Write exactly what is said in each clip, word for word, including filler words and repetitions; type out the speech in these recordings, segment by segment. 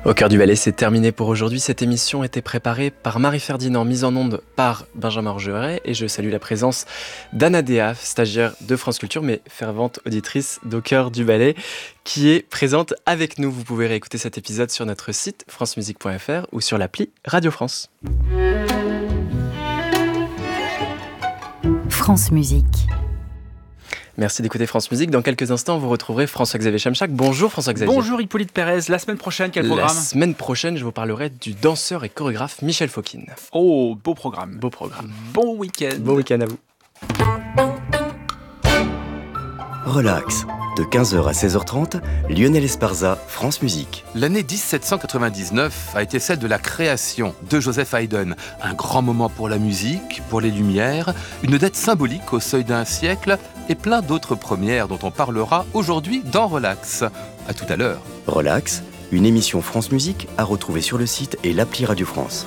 Au cœur du ballet, c'est terminé pour aujourd'hui. Cette émission était préparée par Marie-Ferdinand, mise en onde par Benjamin Orgeret. Et je salue la présence d'Anna Déaf, stagiaire de France Culture, mais fervente auditrice d'Au cœur du ballet, qui est présente avec nous. Vous pouvez réécouter cet épisode sur notre site france musique point f r ou sur l'appli Radio France. France Musique. Merci d'écouter France Musique. Dans quelques instants, vous retrouverez François-Xavier Chamchac. Bonjour François-Xavier. Bonjour Hippolyte Pérez. La semaine prochaine, quel programme ? La semaine prochaine, je vous parlerai du danseur et chorégraphe Michel Fokine. Oh, beau programme. Beau programme. Bon week-end. Bon week-end à vous. Relax. De quinze heures à seize heures trente, Lionel Esparza, France Musique. L'année dix-sept cent quatre-vingt-dix-neuf a été celle de la création de Joseph Haydn. Un grand moment pour la musique, pour les Lumières, une date symbolique au seuil d'un siècle et plein d'autres premières dont on parlera aujourd'hui dans Relax. À tout à l'heure. Relax, une émission France Musique à retrouver sur le site et l'appli Radio France.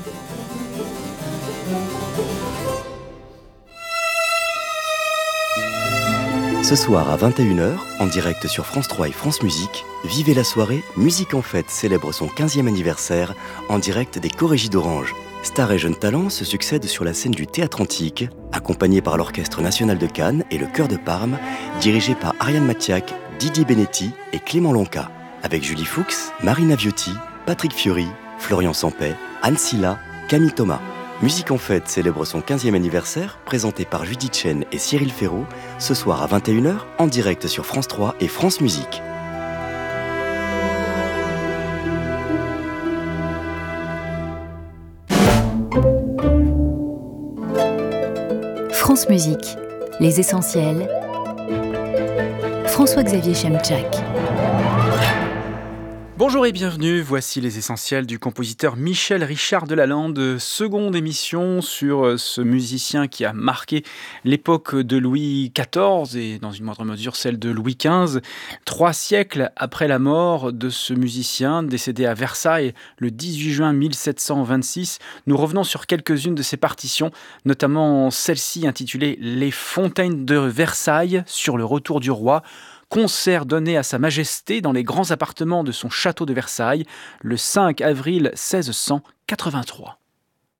Ce soir à vingt et une heures, en direct sur France trois et France Musique, vivez la soirée Musique en Fête célèbre son quinzième anniversaire en direct des Corégies d'Orange. Stars et jeunes talents se succèdent sur la scène du Théâtre Antique, accompagnés par l'Orchestre National de Cannes et le Chœur de Parme, dirigé par Ariane Mathiac, Didier Benetti et Clément Lonca, avec Julie Fuchs, Marina Viotti, Patrick Fiori, Florian Sampey, Anne Silla, Camille Thomas. Musique en Fête célèbre son quinzième anniversaire, présenté par Judith Chen et Cyril Ferraud, ce soir à vingt et une heures, en direct sur France trois et France Musique. France Musique, les essentiels. François-Xavier Chamchac. Bonjour et bienvenue, voici les essentiels du compositeur Michel Richard Delalande, seconde émission sur ce musicien qui a marqué l'époque de Louis quatorze et dans une moindre mesure celle de Louis quinze. Trois siècles après la mort de ce musicien décédé à Versailles le dix-huit juin mille sept cent vingt-six, nous revenons sur quelques-unes de ses partitions, notamment celle-ci intitulée « Les fontaines de Versailles sur le retour du roi », concert donné à Sa Majesté dans les grands appartements de son château de Versailles le cinq avril seize cent quatre-vingt-trois.